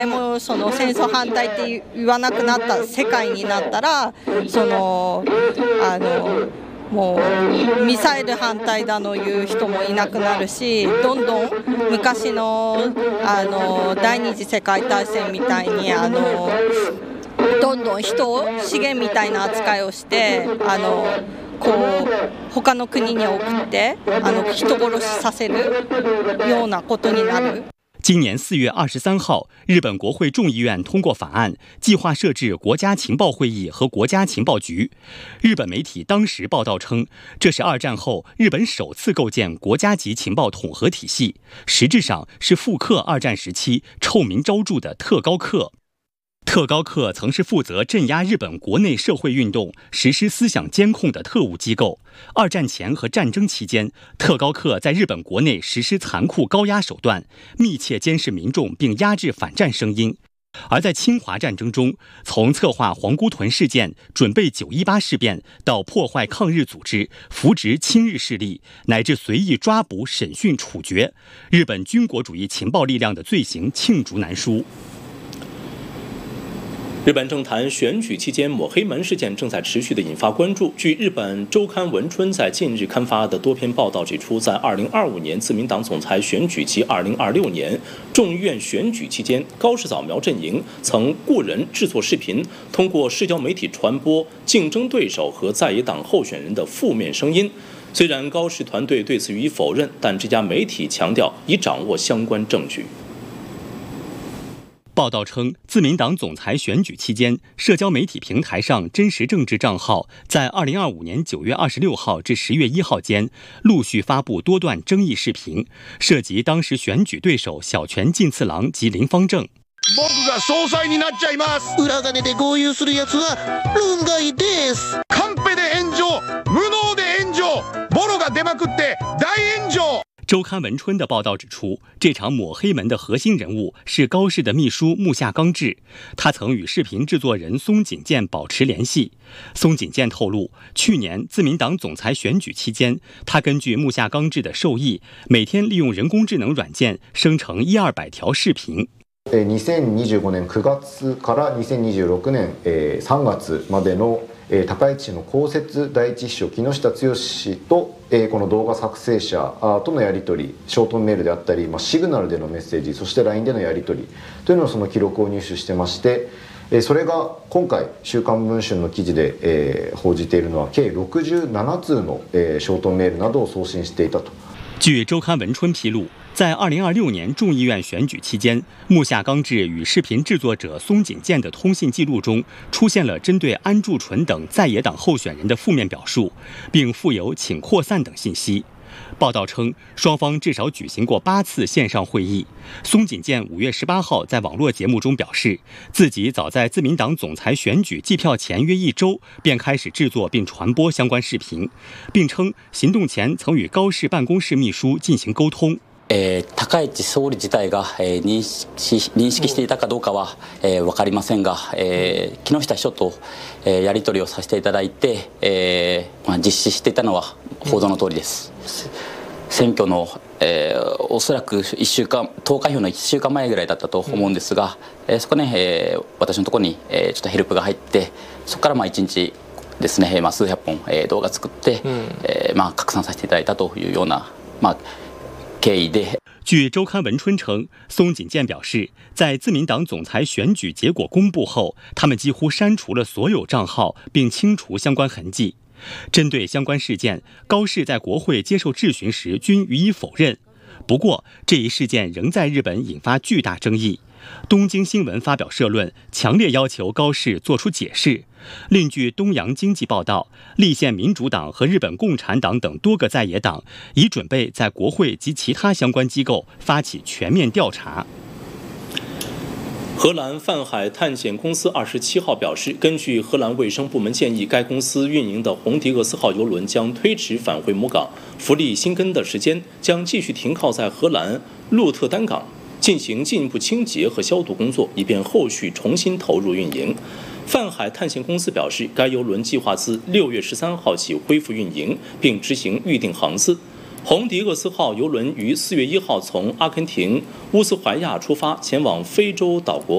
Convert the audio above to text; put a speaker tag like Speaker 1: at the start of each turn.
Speaker 1: もその戦争反対って言わなくなった世界になったら、もうミサイル反対だの言う人もいなくなるし、どんどん昔の第二次世界大戦みたいにどんどん人を資源みたいな扱いをして他の国に送って人殺しさせるようなことになる。
Speaker 2: 今年4月23号，日本国会众议院通过法案，计划设置国家情报会议和国家情报局。日本媒体当时报道称，这是2战后日本首次构建国家级情报统合体系，实质上是复刻2战时期臭名昭著的特高课。特高课曾是负责镇压日本国内社会运动、实施思想监控的特务机构。2战前和战争期间，特高课在日本国内实施残酷高压手段，密切监视民众并压制反战声音。而在侵华战争中，从策划皇姑屯事件、准备9·18事变，到破坏抗日组织、扶植亲日势力，乃至随意抓捕、审讯、处决，日本军国主义情报力量的罪行罄竹难书。
Speaker 3: 日本政坛选举期间抹黑门事件正在持续的引发关注。据日本周刊文春在近日刊发的多篇报道指出，在2025年自民党总裁选举及2026年众议院选举期间，高市早苗阵营曾雇人制作视频，通过社交媒体传播竞争对手和在野党候选人的负面声音。虽然高市团队对此予以否认，但这家媒体强调已掌握相关证据。
Speaker 2: 报道称，自民党总裁选举期间，社交媒体平台上真实政治账号在2025年9月26号至10月1号间陆续发布多段争议视频，涉及当时选举对手小泉进次郎及林芳正。
Speaker 4: 僕が総裁になっちゃいます。
Speaker 5: 裏金で豪遊するやつは論外です。
Speaker 4: カンペで炎上、無能で炎上、ボロが出まくって大炎上。
Speaker 2: 周刊文春的报道指出，这场抹黑门的核心人物是高市的秘书木下刚志，他曾与视频制作人松井健保持联系。松井健透露，去年自民党总裁选举期间，他根据木下刚志的授意，每天利用人工智能软件生成100-200条视频。
Speaker 6: 2025年9月から2026年3月までの高市氏の公設第一秘書木下剛氏とこの動画作成者とのやり取り、ショートメールであったり、シグナルでのメッセージ、そして LINE でのやり取りというのをその記録を入手してまして、それが今回週刊文春の記事で報じているのは計67通のショートメールなどを送信していたと。
Speaker 2: 据周刊文春披露，在2026年众议院选举期间，木下刚志与视频制作者松井健的通信记录中出现了针对安住纯等在野党候选人的负面表述，并附有请扩散等信息。报道称，双方至少举行过8次线上会议。松井健5月18号在网络节目中表示，自己早在自民党总裁选举计票前约1周便開始制作并传播相关视频，并称行动前曾与高市办公室秘書進行溝通。
Speaker 7: 高市総理自体が認識していたかどうかは分かりませんが、木下秘書とやり取りをさせていただいて実施していたのは報道の通りです。選挙のおそらく1週間投開票の1週間前ぐらいだったと思うんですが、そこね私のところにちょっとヘルプが入って、そこから1日ですね数百本動画作って拡散させていただいたというような
Speaker 2: 据周刊文春称，松井健表示，在自民党总裁选举结果公布后，他们几乎删除了所有账号，并清除相关痕迹。针对相关事件，高市在国会接受质询时均予以否认。不过，这一事件仍在日本引发巨大争议。东京新闻发表社论，强烈要求高市做出解释。另据东洋经济报道，立宪民主党和日本共产党等多个在野党已准备在国会及其他相关机构发起全面调查。
Speaker 3: 荷兰泛海探险公司27号表示，根据荷兰卫生部门建议，该公司运营的红迪厄斯号邮轮将推迟返回母港弗利辛根的时间，将继续停靠在荷兰鹿特丹港，进行进一步清洁和消毒工作，以便后续重新投入运营。泛海探险公司表示，该邮轮计划自6月13号起恢复运营，并执行预定航次。红迪厄斯号邮轮于4月1号从阿根廷乌斯怀亚出发，前往非洲岛国